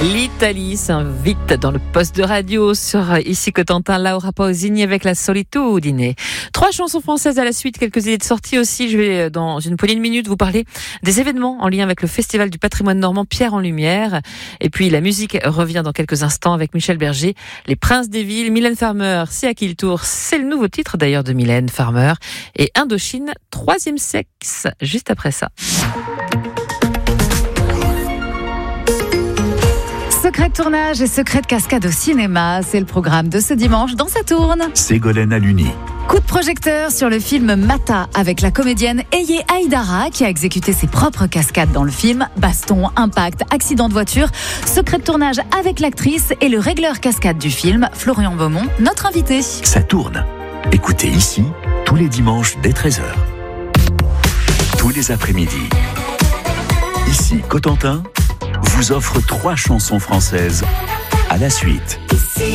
L'Italie s'invite dans le poste de radio sur Ici Cotentin, Laura Pausini avec la Solitudine. 3 chansons françaises à la suite, quelques idées de sortie aussi. Je vais dans une poignée de minutes vous parler des événements en lien avec le Festival du patrimoine normand Pierre en Lumière. Et puis la musique revient dans quelques instants avec Michel Berger, Les Princes des Villes, Mylène Farmer, C'est à qui le tour? C'est le nouveau titre d'ailleurs de Mylène Farmer. Et Indochine, Troisième sexe, juste après ça. Secret de tournage et secret de cascade au cinéma, c'est le programme de ce dimanche dans Ça tourne. Ségolène Aluni. Coup de projecteur sur le film Mata avec la comédienne Eye Aïdara qui a exécuté ses propres cascades dans le film. Baston, impact, accident de voiture. Secret de tournage avec l'actrice et le régleur cascade du film, Florian Beaumont, notre invité. Ça tourne. Écoutez ici, tous les dimanches dès 13h. Tous les après-midi. Ici, Cotentin vous offre 3 chansons françaises à la suite.